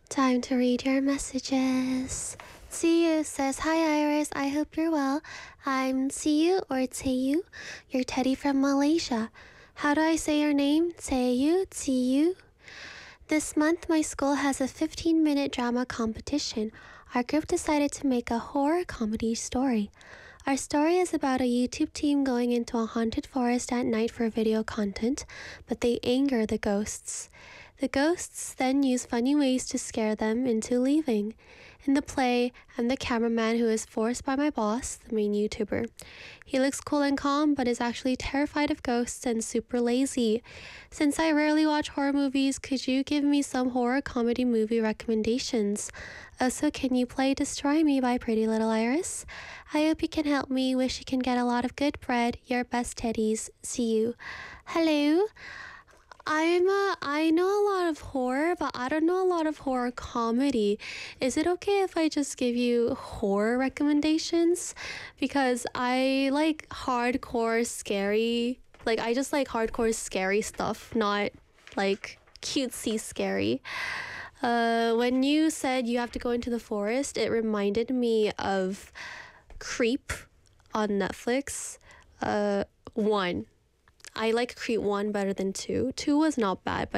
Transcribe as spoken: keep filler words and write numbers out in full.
Time to read your messages. Tsuyu says, "Hi Iris, I hope you're well. I'm Tsuyu or Tseyu, your teddy from Malaysia. How do I say your name? Tseyu, Tsuyu? This month, my school has a fifteen minute drama competition. Our group decided to make a horror comedy story. Our story is about a YouTube team going into a haunted forest at night for video content, but they anger the ghosts. The ghosts then use funny ways to scare them into leaving. In the play, I'm the cameraman who is forced by my boss, the main YouTuber. He looks cool and calm, but is actually terrified of ghosts and super lazy. Since I rarely watch horror movies, could you give me some horror comedy movie recommendations? Also, can you play Destroy Me by Pretty Little Iris? I hope you can help me. Wish you can get a lot of good bread. Your best teddies. See you." Hello. I'm a, I know a lot of horror, but I don't know a lot of horror comedy. Is it okay if I just give you horror recommendations? Because I like hardcore scary, like I just like hardcore scary stuff, not like cutesy scary. Uh, when you said you have to go into the forest, it reminded me of Creep on Netflix. Uh, one. I like Creep one better than two. Two was not bad, but